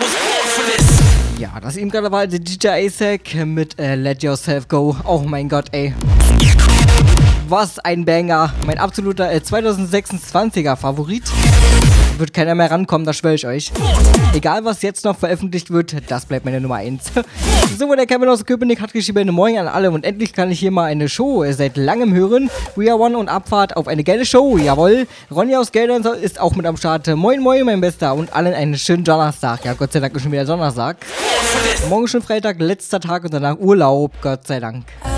Ja, das eben gerade war der DJ Isaac mit Let Yourself Go. Oh mein Gott, ey. Was ein Banger. Mein absoluter 2026er Favorit. Wird keiner mehr rankommen, das schwöre ich euch. Egal, was jetzt noch veröffentlicht wird, das bleibt meine Nummer 1. So, der Kevin aus Köpenick hat geschrieben, Moin an alle und endlich kann ich hier mal eine Show seit langem hören. We Are One und Abfahrt auf eine geile Show, jawohl. Ronny aus Geldern ist auch mit am Start. Moin, moin, mein Bester und allen einen schönen Donnerstag. Ja, Gott sei Dank ist schon wieder Donnerstag. Morgen schon Freitag, letzter Tag und danach Urlaub, Gott sei Dank.